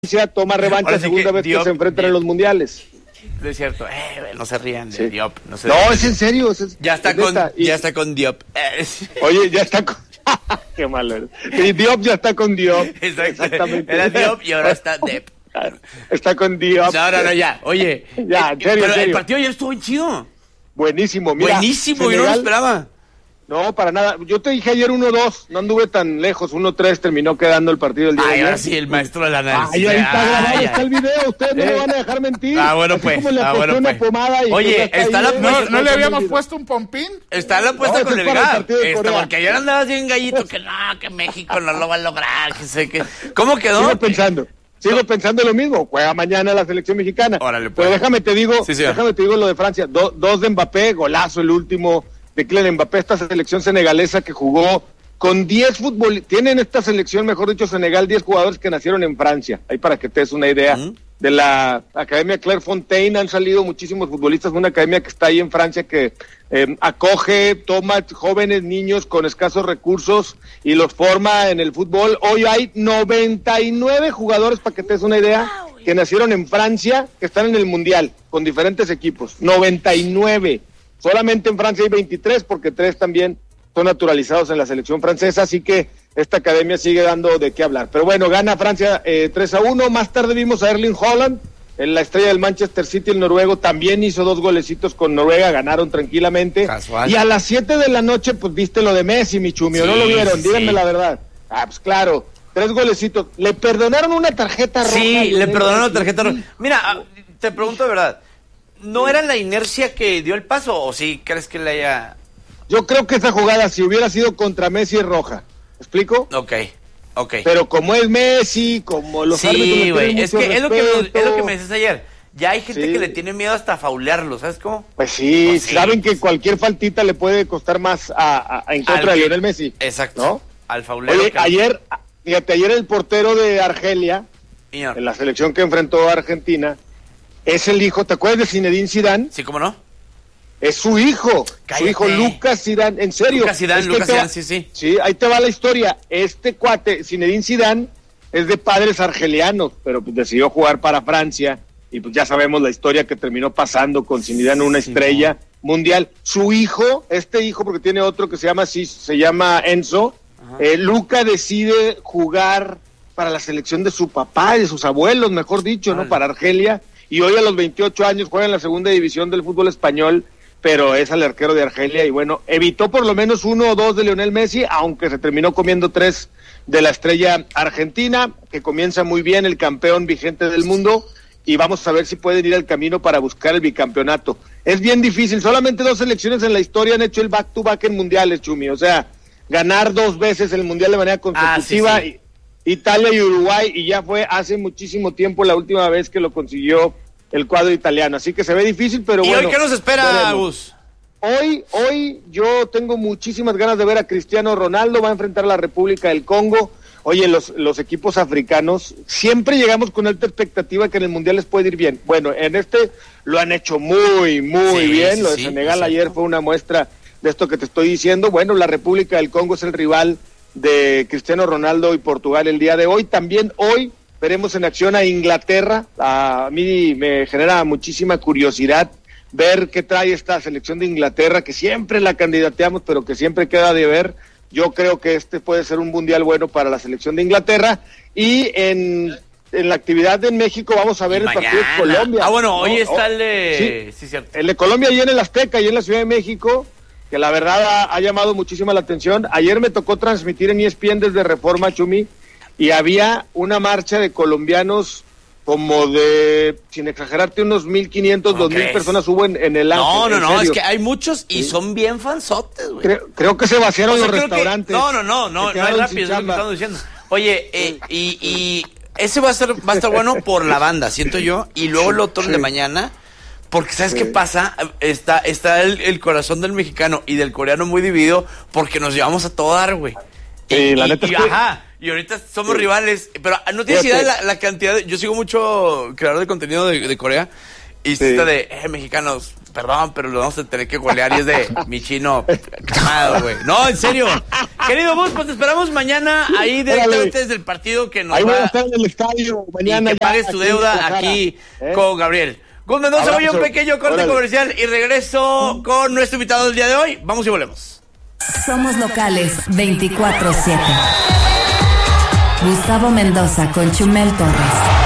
toma revancha segunda vez que se enfrentan en los mundiales. Es cierto, no se rían de Diop. No, es en serio. Ya está con Diop. Oye, ya está con... Qué malo eres. Y Diop ya está con Diop. Exactamente. Era Diop y ahora está Depp. Está con Diop. No, ya. Oye. Ya, en serio, pero el partido ayer estuvo bien chido. Buenísimo, mira. Buenísimo, Senegal, yo no lo esperaba. No, para nada. Yo te dije ayer 1-2, no anduve tan lejos. 1-3 terminó quedando el partido el día de ayer. Ahora sí, el maestro del análisis. Ahí está grabado, está el video. Ustedes no me van a dejar mentir. Bueno, pues. Como le aposté una pomada y oye, está la ¿No le habíamos puesto un pompín? Está la apuesta con el GAB. Porque ayer andabas bien gallito, que no, que México no lo va a lograr, que sé que... ¿Cómo quedó? Sigo pensando lo mismo. Juega mañana la selección mexicana. Órale, pues. Pero déjame te digo lo de Francia. Dos de Mbappé, golazo el último de Kylian Mbappé, esta selección senegalesa que jugó con 10 futbolistas. Tienen esta selección, mejor dicho, Senegal, 10 jugadores que nacieron en Francia. Ahí para que te des una idea. De la Academia Clairefontaine han salido muchísimos futbolistas, una academia que está ahí en Francia que acoge, toma jóvenes niños con escasos recursos y los forma en el fútbol. Hoy hay 99 jugadores, para que te des una idea, que nacieron en Francia, que están en el Mundial, con diferentes equipos. 99. Solamente en Francia hay 23, porque 3 también son naturalizados en la selección francesa, así que esta academia sigue dando de qué hablar. Pero bueno, gana Francia 3-1. Más tarde vimos a Erling Haaland, en la estrella del Manchester City, el noruego, también hizo 2 golecitos con Noruega, ganaron tranquilamente. Casual. Y a las 7 de la noche, pues viste lo de Messi, mi chumio, ¿no lo vieron? Díganme la verdad. Pues claro, 3 golecitos. ¿Le perdonaron una tarjeta roja? Sí, le perdonaron una tarjeta roja. Mira, te pregunto de verdad, ¿no era la inercia que dio el paso o sí crees que le haya...? Yo creo que esa jugada, si hubiera sido contra Messi, es roja. ¿Me explico? Ok. Pero como es Messi, como los árbitros... Sí, güey, es lo que me decías ayer. Ya hay gente que le tiene miedo hasta faulearlo, ¿sabes cómo? Pues sí, saben que cualquier faltita le puede costar más en contra de Lionel Messi. Exacto, ¿no? Al faulero. Oye, ayer el portero de Argelia, en la selección que enfrentó a Argentina, es el hijo, ¿te acuerdas de Zinedine Zidane? Sí, ¿cómo no? Es su hijo. Cállate. Su hijo Lucas Zidane, en serio. Lucas Zidane, sí. Sí, ahí te va la historia. Este cuate, Zinedine Zidane, es de padres argelianos, pero pues decidió jugar para Francia, y pues ya sabemos la historia que terminó pasando con Zinedine, una estrella mundial. Su hijo, porque tiene otro que se llama Enzo, Luca decide jugar para la selección de su papá, de sus abuelos, mejor dicho, ¿no? Para Argelia, y hoy a los 28 años juega en la segunda división del fútbol español, pero es el arquero de Argelia, y bueno, evitó por lo menos 1 o 2 de Lionel Messi, aunque se terminó comiendo 3 de la estrella argentina, que comienza muy bien, el campeón vigente del mundo, y vamos a ver si pueden ir al camino para buscar el bicampeonato. Es bien difícil, solamente 2 selecciones en la historia han hecho el back-to-back en mundiales, Chumi, o sea, ganar 2 veces el mundial de manera consecutiva, Italia y Uruguay, y ya fue hace muchísimo tiempo la última vez que lo consiguió el cuadro italiano, así que se ve difícil, pero bueno. ¿Y hoy qué nos espera, Gus? Hoy yo tengo muchísimas ganas de ver a Cristiano Ronaldo, va a enfrentar a la República del Congo. Oye, los equipos africanos, siempre llegamos con alta expectativa que en el Mundial les puede ir bien. Bueno, en este lo han hecho muy bien, lo de Senegal ayer fue una muestra de esto que te estoy diciendo. Bueno, la República del Congo es el rival de Cristiano Ronaldo y Portugal el día de hoy. También hoy veremos en acción a Inglaterra. A mí me genera muchísima curiosidad ver qué trae esta selección de Inglaterra, que siempre la candidateamos, pero que siempre queda de ver. Yo creo que este puede ser un mundial bueno para la selección de Inglaterra. Y en la actividad en México vamos a ver el partido de Colombia. Hoy está el de... Sí, cierto. El de Colombia y en el Azteca y en la Ciudad de México, que la verdad ha llamado muchísimo la atención. Ayer me tocó transmitir en ESPN desde Reforma, Chumi, y había una marcha de colombianos como de, sin exagerarte, unos 1,500, 2,000 personas hubo en el ángel. No, es que hay muchos y son bien fansotes, güey. Creo que se vaciaron los restaurantes. No, es rápido, es lo que estamos diciendo. Oye, y ese va a estar bueno por la banda, siento yo, y luego el otro de mañana, porque ¿sabes qué pasa? Está el corazón del mexicano y del coreano muy dividido, porque nos llevamos a todo dar, güey. La neta es que... Y ahorita somos rivales, pero no tienes idea de la cantidad yo sigo mucho creador de contenido de Corea, y está de, mexicanos, Perdón, pero lo vamos a tener que golear y es de mi chino quemado, güey. No, en serio. Querido Gus, pues te esperamos mañana ahí directamente desde el partido que nos ahí va. Voy a estar en el estadio mañana. Y que pagues tu deuda aquí con Gabriel. Gus Mendoza, voy a un pequeño corte comercial y regreso con nuestro invitado del día de hoy. Vamos y volvemos. Somos locales 24/7. Gustavo Mendoza con Chumel Torres.